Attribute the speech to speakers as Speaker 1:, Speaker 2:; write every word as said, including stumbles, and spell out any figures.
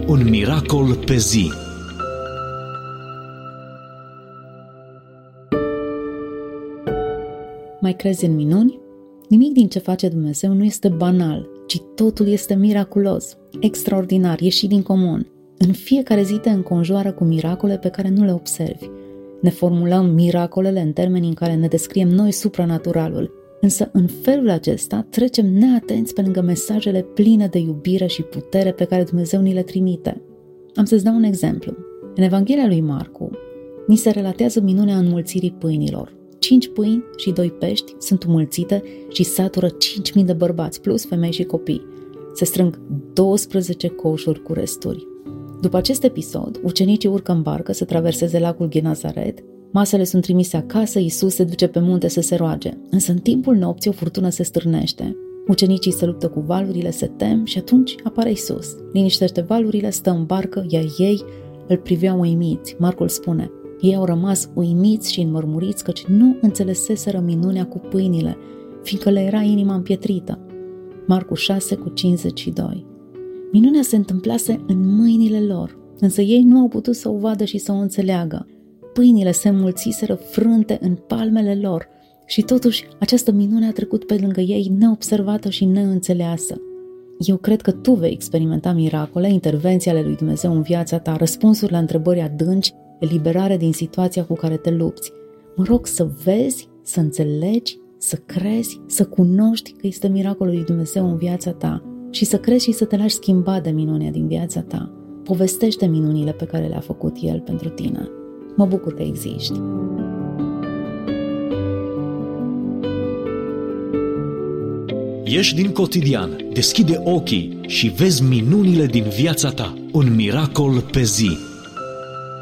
Speaker 1: Un miracol pe zi.
Speaker 2: Mai crezi în minuni? Nimic din ce face Dumnezeu nu este banal, ci totul este miraculos, extraordinar, ieșit din comun. În fiecare zi te înconjoară cu miracole pe care nu le observi. Ne formulăm miracolele în termenii în care ne descriem noi supranaturalul, însă în felul acesta trecem neatenți pe lângă mesajele pline de iubire și putere pe care Dumnezeu ni le trimite. Am să-ți dau un exemplu. În Evanghelia lui Marcu, ni se relatează minunea înmulțirii pâinilor. Cinci pâini și doi pești sunt înmulțite și satură cinci mii de bărbați, plus femei și copii. Se strâng douăsprezece coșuri cu resturi. După acest episod, ucenicii urcă în barcă să traverseze lacul Genazaret, masele sunt trimise acasă, Iisus se duce pe munte să se roage, însă în timpul nopții o furtună se stârnește. Ucenicii se luptă cu valurile, se tem și atunci apare Iisus. Liniștește valurile, stă în barcă, iar ei îl priveau uimiți. Marcul spune: ei au rămas uimiți și înmărmuriți căci nu înțeleseseră minunea cu pâinile, fiindcă le era inima împietrită. Marcu șase cu cincizeci și doi. Minunea se întâmplase în mâinile lor, însă ei nu au putut să o vadă și să o înțeleagă. Pâinile se înmulțiseră frânte în palmele lor și totuși această minune a trecut pe lângă ei neobservată și neînțeleasă. Eu cred că tu vei experimenta miracole, intervenții ale lui Dumnezeu în viața ta, răspunsuri la întrebări adânci, eliberare din situația cu care te lupți. Mă rog să vezi, să înțelegi, să crezi, să cunoști că este miracolul lui Dumnezeu în viața ta și să crezi și să te lași schimba de minunea din viața ta. Povestește minunile pe care le-a făcut El pentru tine. Mă bucur că existi.
Speaker 1: Ieși din cotidian, deschide ochii și vezi minunile din viața ta. Un miracol pe zi.